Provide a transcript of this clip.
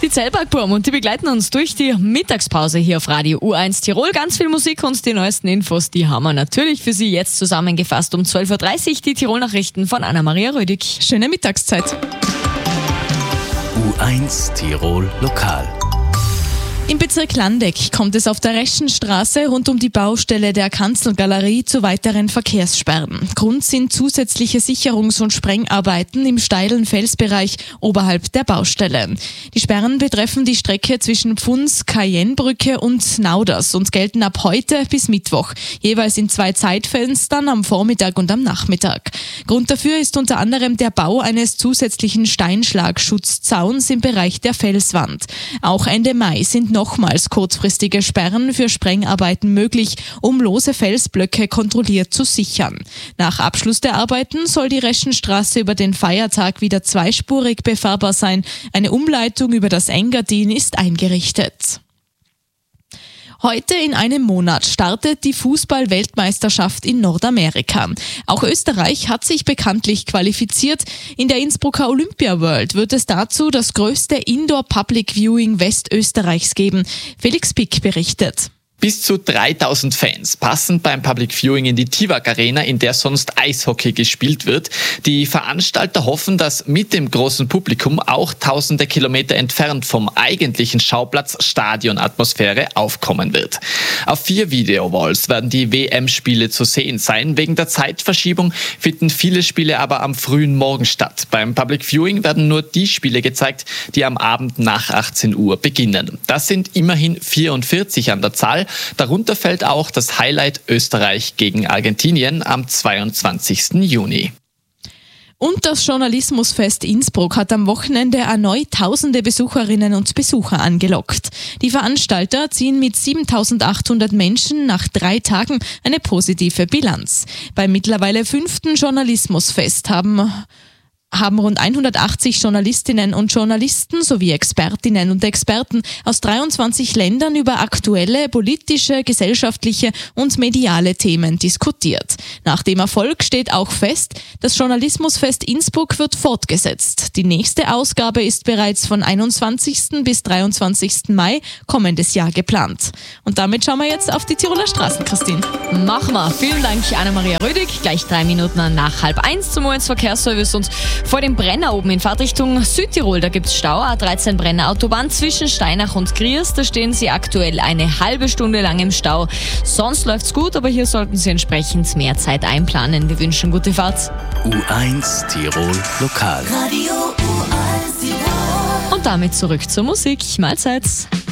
Die Zellbergburm und die begleiten uns durch die Mittagspause hier auf Radio U1 Tirol. Ganz viel Musik und die neuesten Infos, die haben wir natürlich für Sie jetzt zusammengefasst um 12.30 Uhr. Die Tirol-Nachrichten von Anna-Maria Rödig. Schöne Mittagszeit. U1 Tirol Lokal. Im Bezirk Landeck kommt es auf der Reschenstraße rund um die Baustelle der Kanzelgalerie zu weiteren Verkehrssperren. Grund sind zusätzliche Sicherungs- und Sprengarbeiten im steilen Felsbereich oberhalb der Baustelle. Die Sperren betreffen die Strecke zwischen Pfunds, Cayenne-Brücke und Nauders und gelten ab heute bis Mittwoch, jeweils in 2 Zeitfenstern am Vormittag und am Nachmittag. Grund dafür ist unter anderem der Bau eines zusätzlichen Steinschlagschutzzauns im Bereich der Felswand. Auch Ende Mai sind nochmals kurzfristige Sperren für Sprengarbeiten möglich, um lose Felsblöcke kontrolliert zu sichern. Nach Abschluss der Arbeiten soll die Reschenstraße über den Feiertag wieder zweispurig befahrbar sein. Eine Umleitung über das Engadin ist eingerichtet. Heute in einem Monat startet die Fußball-Weltmeisterschaft in Nordamerika. Auch Österreich hat sich bekanntlich qualifiziert. In der Innsbrucker Olympia World wird es dazu das größte Indoor-Public-Viewing Westösterreichs geben. Felix Pick berichtet. Bis zu 3000 Fans passen beim Public Viewing in die Tivak Arena, in der sonst Eishockey gespielt wird. Die Veranstalter hoffen, dass mit dem großen Publikum auch tausende Kilometer entfernt vom eigentlichen Schauplatz Stadionatmosphäre aufkommen wird. Auf 4 Video-Walls werden die WM-Spiele zu sehen sein. Wegen der Zeitverschiebung finden viele Spiele aber am frühen Morgen statt. Beim Public Viewing werden nur die Spiele gezeigt, die am Abend nach 18 Uhr beginnen. Das sind immerhin 44 an der Zahl. Darunter fällt auch das Highlight Österreich gegen Argentinien am 22. Juni. Und das Journalismusfest Innsbruck hat am Wochenende erneut tausende Besucherinnen und Besucher angelockt. Die Veranstalter ziehen mit 7.800 Menschen nach 3 Tagen eine positive Bilanz. Beim mittlerweile 5. Journalismusfest haben rund 180 Journalistinnen und Journalisten sowie Expertinnen und Experten aus 23 Ländern über aktuelle politische, gesellschaftliche und mediale Themen diskutiert. Nach dem Erfolg steht auch fest, das Journalismusfest Innsbruck wird fortgesetzt. Die nächste Ausgabe ist bereits von 21. bis 23. Mai kommendes Jahr geplant. Und damit schauen wir jetzt auf die Tiroler Straßen, Christine. Machen wir. Vielen Dank, Anna-Maria Rödig. Gleich 3 Minuten nach 12:30 zum U1-Verkehrsservice. Und vor dem Brenner oben in Fahrtrichtung Südtirol, da gibt's Stau. A13 Brenner Autobahn zwischen Steinach und Griers. Da stehen Sie aktuell eine halbe Stunde lang im Stau. Sonst läuft's gut, aber hier sollten Sie entsprechend mehr Zeit einplanen. Wir wünschen gute Fahrt. U1 Tirol Lokal. Radio U1 Tirol. Und damit zurück zur Musik. Mahlzeit.